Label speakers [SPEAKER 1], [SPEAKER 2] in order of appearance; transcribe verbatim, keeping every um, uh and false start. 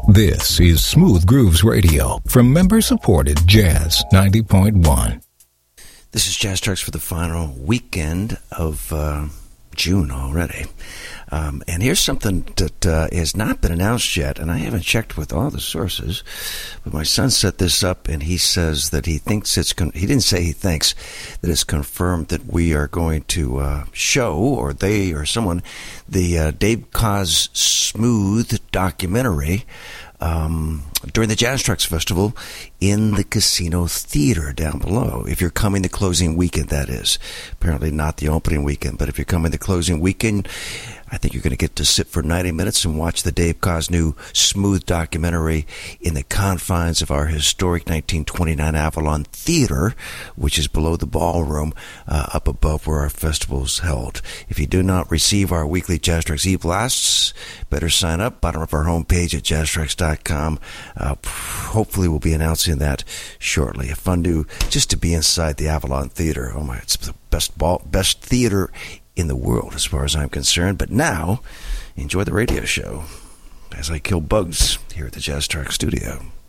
[SPEAKER 1] This is Smooth Grooves Radio from member-supported Jazz ninety point one.
[SPEAKER 2] This is Jazz Talks for the final weekend of uh, June already. Um, and here's something that uh, has not been announced yet, and I haven't checked with all the sources, but my son set this up, and he says that he thinks it's, con- he didn't say he thinks, that it's confirmed that we are going to uh, show, or they or someone, the uh, Dave Koz Smooth documentary um, during the Jazz Trucks Festival in the Casino Theater down below. If you're coming the closing weekend, that is. Apparently not the opening weekend, but if you're coming the closing weekend, I think you're going to get to sit for ninety minutes and watch the Dave Koz new Smooth documentary in the confines of our historic nineteen twenty-nine Avalon Theater, which is below the ballroom, uh, up above where our festival's held. If you do not receive our weekly Jazz Tracks e-blasts, better sign up. Bottom of our homepage at jazz tracks dot com. Uh, hopefully we'll be announcing that shortly. A fun new, just to be inside the Avalon Theater. Oh my, it's the best ball, best theater in the world as far as I'm concerned. But now, enjoy the radio show as I kill bugs here at the Jazz Truck Studio.